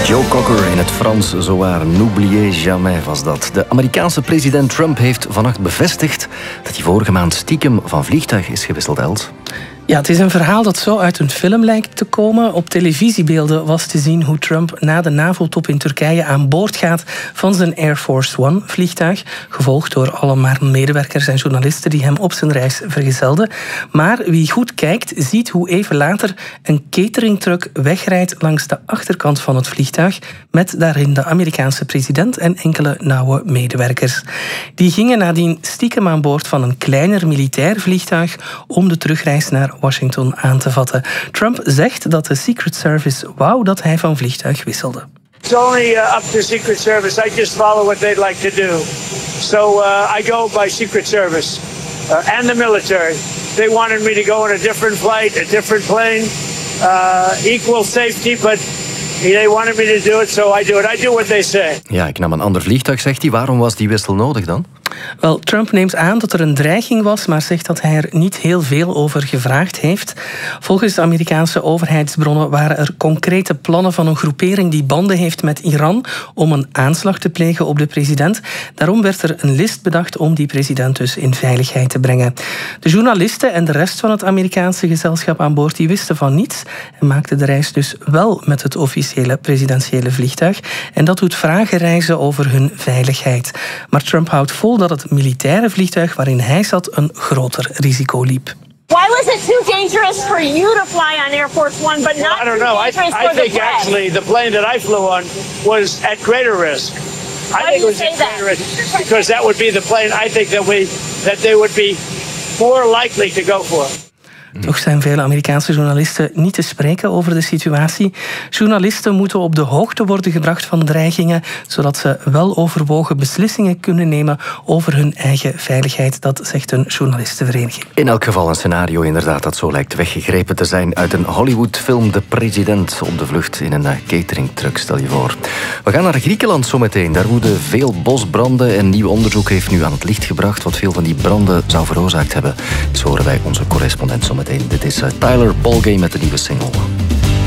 Joe Cocker in het Frans, zowaar n'oubliez jamais was dat. De Amerikaanse president Trump heeft vannacht bevestigd dat hij vorige maand stiekem van vliegtuig is gewisseld, Els. Ja, het is een verhaal dat zo uit een film lijkt te komen. Op televisiebeelden was te zien hoe Trump na de NAVO-top in Turkije aan boord gaat van zijn Air Force One vliegtuig, gevolgd door allemaal medewerkers en journalisten die hem op zijn reis vergezelden. Maar wie goed kijkt, ziet hoe even later een cateringtruck wegrijdt langs de achterkant van het vliegtuig, met daarin de Amerikaanse president en enkele nauwe medewerkers. Die gingen nadien stiekem aan boord van een kleiner militair vliegtuig om de terugreis naar Washington aan te vatten. Trump zegt dat de Secret Service wou dat hij van vliegtuig wisselde. It's only up to Secret Service. I just follow what they'd like to do. So I go by Secret Service and the military. They wanted me to go on a different flight, a different plane, equal safety, but they wanted me to do it, so I do it. I do what they say. Ja, ik nam een ander vliegtuig, zegt hij. Waarom was die wissel nodig dan? Wel, Trump neemt aan dat er een dreiging was, maar zegt dat hij er niet heel veel over gevraagd heeft. Volgens de Amerikaanse overheidsbronnen waren er concrete plannen van een groepering die banden heeft met Iran om een aanslag te plegen op de president. Daarom werd er een list bedacht om die president dus in veiligheid te brengen. De journalisten en de rest van het Amerikaanse gezelschap aan boord die wisten van niets en maakten de reis dus wel met het officiële presidentiële vliegtuig. En dat doet vragen rijzen over hun veiligheid. Maar Trump houdt vol dat het militaire vliegtuig waarin hij zat een groter risico liep. Why was it too dangerous for you to fly on Air Force One, but not I don't too know. dangerous I for the think press? actually the plane that I flew on was at greater risk. I think it was at greater risk because that would be the plane I think that they would be more likely to go for. Toch zijn vele Amerikaanse journalisten niet te spreken over de situatie. Journalisten moeten op de hoogte worden gebracht van dreigingen, zodat ze wel overwogen beslissingen kunnen nemen over hun eigen veiligheid. Dat zegt een journalistenvereniging. In elk geval een scenario inderdaad dat zo lijkt weggegrepen te zijn uit een Hollywoodfilm. De president op de vlucht in een cateringtruck, stel je voor. We gaan naar Griekenland zometeen. Daar woeden veel bosbranden en nieuw onderzoek heeft nu aan het licht gebracht wat veel van die branden zou veroorzaakt hebben. Zo horen wij onze correspondent zometeen. Dit is Tyler Polgay met de nieuwe single.